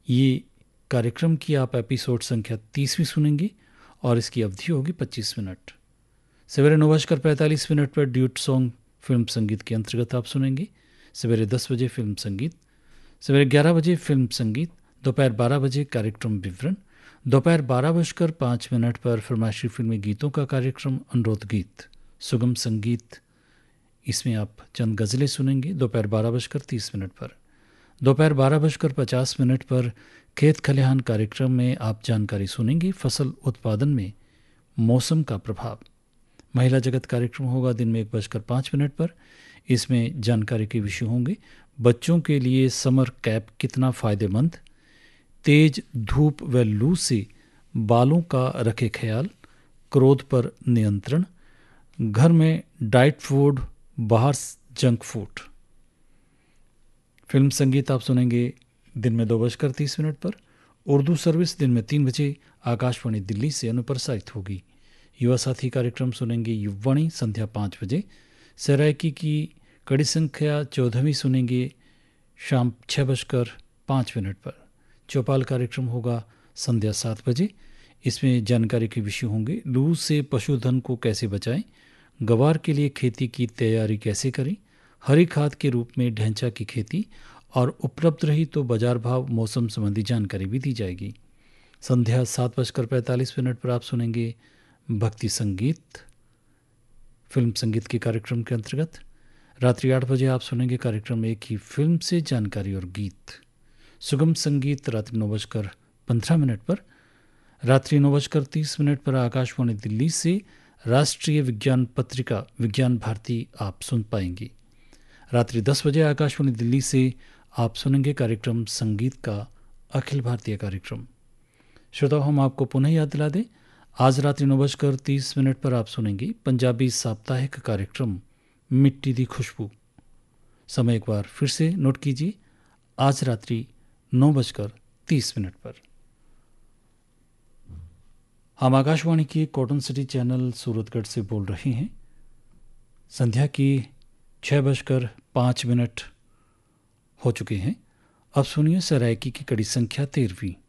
ये कार्यक्रम की आप एपिसोड संख्या 30वीं सुनेंगे और इसकी अवधि होगी 25 मिनट। सवेरे 9:45 पर ड्यूट सॉन्ग फिल्म संगीत के अंतर्गत आप सुनेंगे। सवेरे 10 बजे फिल्म संगीत, सवेरे 11 बजे फिल्म संगीत, दोपहर 12 बजे कार्यक्रम विवरण, दोपहर 12:05 पर फरमाइशी फिल्मी गीतों का कार्यक्रम अनुरोध गीत, सुगम संगीत, इसमें आप चंद गज़लें सुनेंगे दोपहर 12:30 पर। दोपहर 12:50 पर खेत खलिहान कार्यक्रम में आप जानकारी सुनेंगे फसल उत्पादन में मौसम का प्रभाव। महिला जगत कार्यक्रम होगा दिन में 1:05 पर। इसमें जानकारी के विषय होंगे बच्चों के लिए समर कैप कितना फ़ायदेमंद, तेज धूप व लू से बालों का रखे ख्याल, क्रोध पर नियंत्रण, घर में डाइट फूड बाहर जंक फूड। फिल्म संगीत आप सुनेंगे दिन में 2:30 पर। उर्दू सर्विस दिन में 3 बजे आकाशवाणी दिल्ली से अनुप्रसारित होगी। युवा साथी कार्यक्रम सुनेंगे युववाणी संध्या 5 बजे। सरायकी की कड़ी संख्या 14वीं सुनेंगे शाम 6:05 पर। चौपाल कार्यक्रम होगा संध्या 7 बजे। इसमें जानकारी के विषय होंगे लू से पशुधन को कैसे बचाएं, गवार के लिए खेती की तैयारी कैसे करें, हरी खाद के रूप में ढैंचा की खेती और उपलब्ध रही तो बाजार भाव मौसम संबंधी जानकारी भी दी जाएगी। संध्या 7:45 पर आप सुनेंगे भक्ति संगीत फिल्म संगीत के कार्यक्रम के अंतर्गत। रात्रि 8 बजे आप सुनेंगे कार्यक्रम एक ही फिल्म से जानकारी और गीत। सुगम संगीत रात्रि 9:15 पर। रात्रि 9:30 पर आकाशवाणी दिल्ली से राष्ट्रीय विज्ञान पत्रिका विज्ञान भारती आप सुन पाएंगे। रात्रि 10 बजे आकाशवाणी दिल्ली से आप सुनेंगे कार्यक्रम संगीत का अखिल भारतीय कार्यक्रम। श्रोताओ, हम आपको पुनः याद दिला दें, आज रात्रि 9:30 पर आप सुनेंगे पंजाबी साप्ताहिक कार्यक्रम मिट्टी दी खुशबू। समय एक बार फिर से नोट कीजिए, आज रात्रि 9:30 पर। हम आकाशवाणी के कॉटन सिटी चैनल सूरतगढ़ से बोल रहे हैं। संध्या की 6:05 हो चुके हैं। अब सुनिए सरायकी की कड़ी संख्या 13वीं।